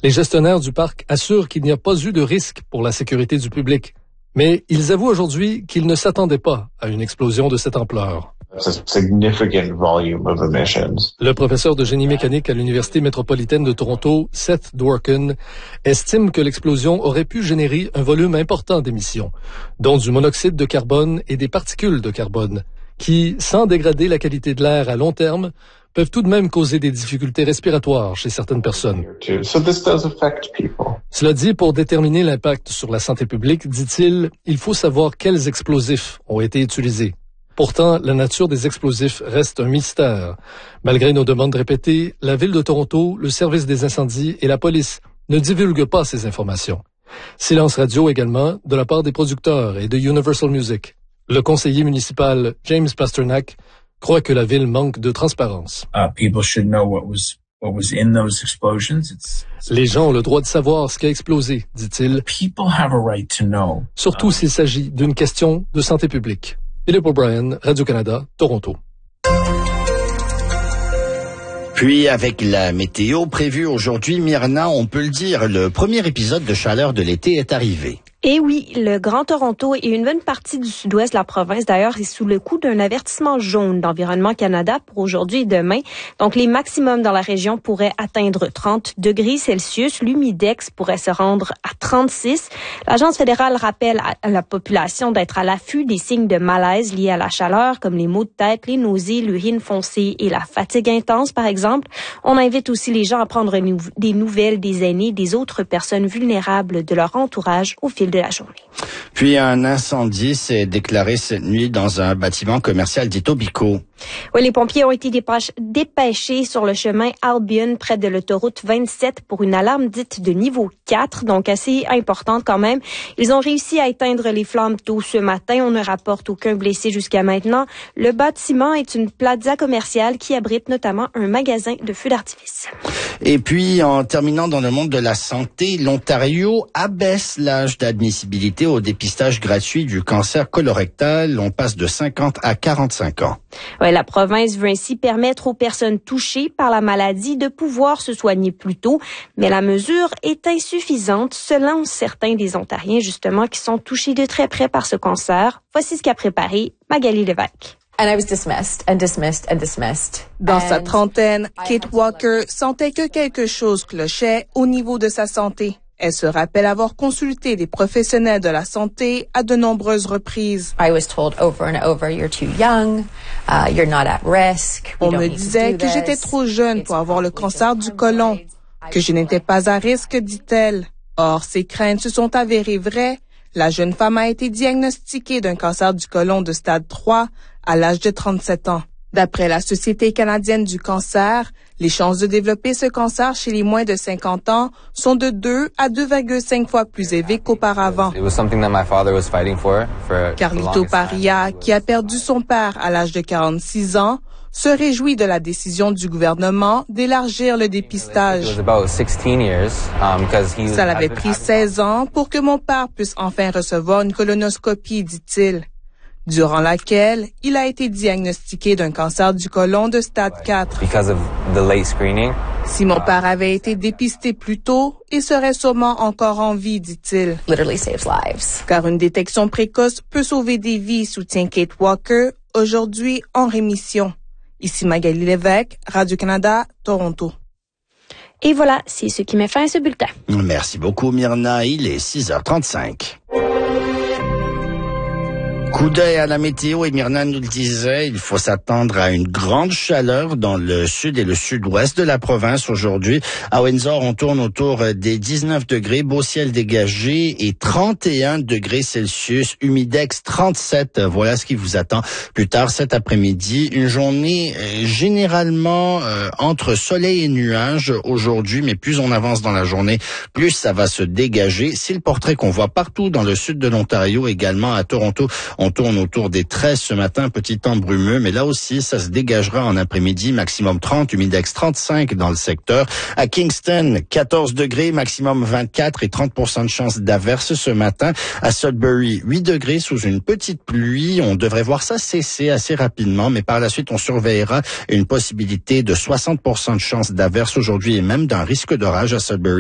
Les gestionnaires du parc assurent qu'il n'y a pas eu de risque pour la sécurité du public. Mais ils avouent aujourd'hui qu'ils ne s'attendaient pas à une explosion de cette ampleur. Le professeur de génie mécanique à l'Université métropolitaine de Toronto, Seth Dworkin, estime que l'explosion aurait pu générer un volume important d'émissions, dont du monoxyde de carbone et des particules de carbone, qui, sans dégrader la qualité de l'air à long terme, peuvent tout de même causer des difficultés respiratoires chez certaines personnes. Cela dit, pour déterminer l'impact sur la santé publique, dit-il, il faut savoir quels explosifs ont été utilisés. Pourtant, la nature des explosifs reste un mystère. Malgré nos demandes répétées, la Ville de Toronto, le service des incendies et la police ne divulguent pas ces informations. Silence radio également de la part des producteurs et de Universal Music. Le conseiller municipal James Pasternak croit que la ville manque de transparence. Les gens ont le droit de savoir ce qui a explosé, dit-il. Surtout s'il s'agit d'une question de santé publique. Philippe O'Brien, Radio-Canada, Toronto. Puis avec la météo prévue aujourd'hui, Myrna, on peut le dire, le premier épisode de chaleur de l'été est arrivé. Et oui, le Grand Toronto et une bonne partie du sud-ouest de la province, d'ailleurs, est sous le coup d'un avertissement jaune d'Environnement Canada pour aujourd'hui et demain. Donc, les maximums dans la région pourraient atteindre 30 degrés Celsius. L'humidex pourrait se rendre à 36. L'Agence fédérale rappelle à la population d'être à l'affût des signes de malaise liés à la chaleur, comme les maux de tête, les nausées, l'urine foncée et la fatigue intense, par exemple. On invite aussi les gens à prendre des nouvelles des aînés, des autres personnes vulnérables de leur entourage au fil de la journée. Puis un incendie s'est déclaré cette nuit dans un bâtiment commercial d'Etobicoke. Oui, les pompiers ont été dépêchés sur le chemin Albion près de l'autoroute 27 pour une alarme dite de niveau 4, donc assez importante quand même. Ils ont réussi à éteindre les flammes tôt ce matin. On ne rapporte aucun blessé jusqu'à maintenant. Le bâtiment est une plaza commerciale qui abrite notamment un magasin de feux d'artifice. Et puis, en terminant dans le monde de la santé, l'Ontario abaisse l'âge d'admissibilité au dépistage gratuit du cancer colorectal. On passe de 50 à 45 ans. Ouais, la province veut ainsi permettre aux personnes touchées par la maladie de pouvoir se soigner plus tôt, mais la mesure est insuffisante selon certains des Ontariens, justement, qui sont touchés de très près par ce cancer. Voici ce qu'a préparé Magali Lévesque. Dans sa trentaine, Kate Walker sentait que quelque chose clochait au niveau de sa santé. Elle se rappelle avoir consulté des professionnels de la santé à de nombreuses reprises. On me disait que j'étais trop jeune pour avoir le cancer du côlon, que je n'étais pas à risque, dit-elle. Or, ces craintes se sont avérées vraies. La jeune femme a été diagnostiquée d'un cancer du côlon de stade 3 à l'âge de 37 ans. D'après la Société canadienne du cancer, les chances de développer ce cancer chez les moins de 50 ans sont de 2 à 2,5 fois plus élevées qu'auparavant. Carlito Paria, qui a perdu son père à l'âge de 46 ans, se réjouit de la décision du gouvernement d'élargir le dépistage. Ça l'avait pris 16 ans pour que mon père puisse enfin recevoir une colonoscopie, dit-il, durant laquelle il a été diagnostiqué d'un cancer du côlon de stade 4. Si mon père avait été dépisté plus tôt, il serait sûrement encore en vie, dit-il. Car une détection précoce peut sauver des vies, soutient Kate Walker, aujourd'hui en rémission. Ici Magali Lévesque, Radio-Canada, Toronto. Et voilà, c'est ce qui met fin à ce bulletin. Merci beaucoup, Myrna. Il est 6h35. Coup d'œil à la météo, et Myrna nous le disait, il faut s'attendre à une grande chaleur dans le sud et le sud-ouest de la province aujourd'hui. À Windsor, on tourne autour des 19 degrés, beau ciel dégagé et 31 degrés Celsius, humidex 37. Voilà ce qui vous attend plus tard cet après-midi. Une journée généralement entre soleil et nuages aujourd'hui, mais plus on avance dans la journée, plus ça va se dégager. C'est le portrait qu'on voit partout dans le sud de l'Ontario, également à Toronto. On tourne autour des 13 ce matin, petit temps brumeux, mais là aussi, ça se dégagera en après-midi, maximum 30, humidex 35 dans le secteur. À Kingston, 14 degrés, maximum 24 et 30% de chance d'averse ce matin. À Sudbury, 8 degrés sous une petite pluie. On devrait voir ça cesser assez rapidement, mais par la suite, on surveillera une possibilité de 60% de chance d'averse aujourd'hui et même d'un risque d'orage à Sudbury.